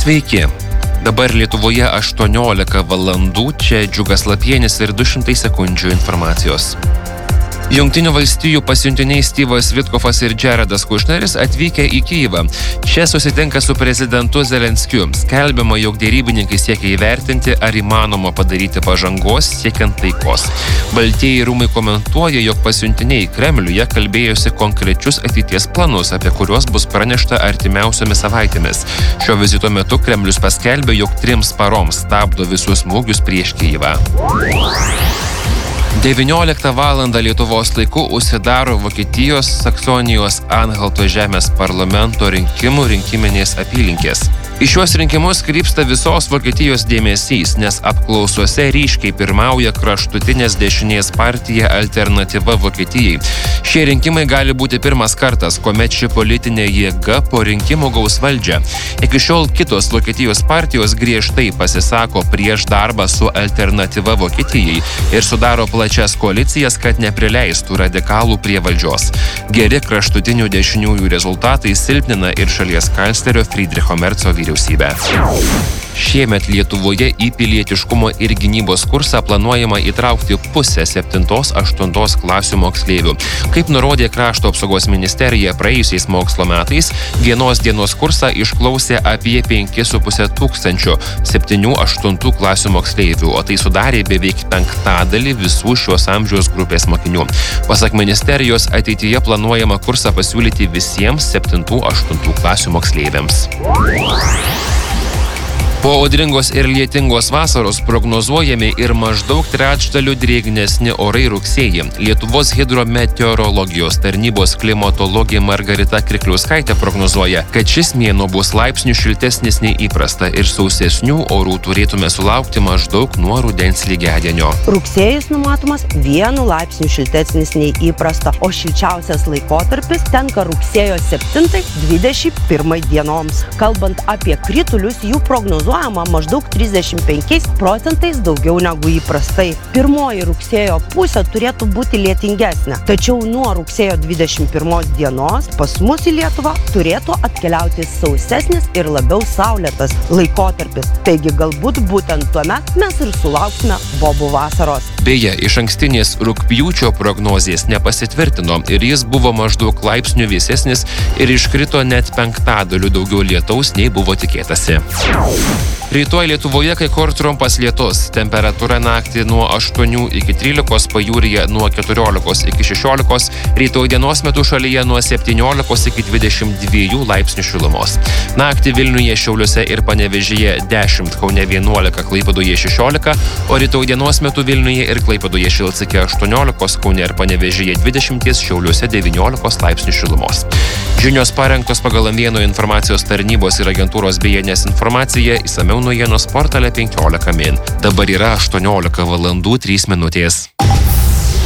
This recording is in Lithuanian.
Sveiki. Dabar Lietuvoje 18 valandų, čia Džiugas Lapienis ir 200 sekundžių informacijos. Jungtinių valstijų pasiuntiniai Styvas Vitkofas ir Jaredas Kušneris atvykę į Kyjivą. Čia susitinka su prezidentu Zelenskiu. Skelbiama, jog dėrybininkai siekia įvertinti, ar įmanoma padaryti pažangos siekiant taikos. Baltieji rūmai komentuoja, jog pasiuntiniai Kremliuje kalbėjosi konkrečius ateities planus, apie kuriuos bus pranešta artimiausiomis savaitėmis. Šio vizito metu Kremlius paskelbė, jog 3 paroms stabdo visus smūgius prieš Kyjivą. 19 valandą Lietuvos laiku užsidaro Vokietijos Saksonijos Anhalto žemės parlamento rinkiminės apylinkės. Į šiuos rinkimus krypsta visos Vokietijos dėmesys, nes apklausose ryškiai pirmauja kraštutinės dešinės partija Alternatyva Vokietijai. Šie rinkimai gali būti pirmas kartas, kuomet ši politinė jėga po rinkimų gaus valdžią. Iki šiol kitos Vokietijos partijos griežtai pasisako prieš darbą su Alternatyva Vokietijai ir sudaro plačias koalicijas, kad neprileistų radikalų prie valdžios. Geri kraštutinių dešiniųjų rezultatai silpnina ir šalies kanclerio Friedricho Merzo vyriausybę. Šiemet Lietuvoje į pilietiškumo ir gynybos kursą planuojama įtraukti pusę 7-8 klasių moksleivių. Kaip nurodė Krašto apsaugos ministerija, praėjusiais mokslo metais vienos dienos kursą išklausė apie 5,5 tūkstančio 7-8 klasių moksleivių, o tai sudarė beveik 1/5 visų šios amžiaus grupės mokinių. Pasak ministerijos, ateityje planuojama kursą pasiūlyti visiems 7-8 klasių moksleiviams. Po audringos ir lietingos vasaros prognozuojami ir maždaug trečdaliu drėgnesni orai rugsėjį. Lietuvos hidrometeorologijos tarnybos klimatologė Margarita Krikliauskaitė prognozuoja, kad šis mėnuo bus laipsnių šiltesnis nei įprasta ir sausesnių orų turėtume sulaukti maždaug nuo rudens lygiadienio. Rugsėjis numatomas 1 laipsniu šiltesnis nei įprasta, o šilčiausias laikotarpis tenka rugsėjo 7-21 dienoms. Kalbant apie kritulius, jų prognozuojama maždaug 35% daugiau negu įprastai. Pirmoji rugsėjo pusė turėtų būti lietingesnė, tačiau nuo rugsėjo 21 dienos pas mus į Lietuvą turėtų atkeliauti sausesnis ir labiau saulėtas laikotarpis. Taigi galbūt būtent tuomet mes ir sulauksime bobų vasaros. Beje, išankstinės rugpjūčio prognozės nepasitvirtino ir jis buvo maždaug laipsnių vėsesnis ir iškrito net 1/5 daugiau lietaus nei buvo tikėtasi. Rytoj Lietuvoje kai kur trumpas lietus. Temperatūra naktį nuo 8 iki 13, pajūryje nuo 14 iki 16, rytoj dienos metu šalyje nuo 17 iki 22 laipsnių šilumos. Naktį Vilniuje, Šiauliuose ir Panevėžyje 10, Kaune 11, Klaipėdoje 16, o rytoj dienos metu Vilniuje ir Klaipėdoje šils iki 18, Kaune ir Panevėžyje 20, Šiauliuose 19 laipsnių šilumos. Žinios parengtos pagal Vieno informacijos tarnybos ir agentūros BNS informaciją, išsamiau naujienos portale 15 min. Dabar yra 18 valandų 3 minutės.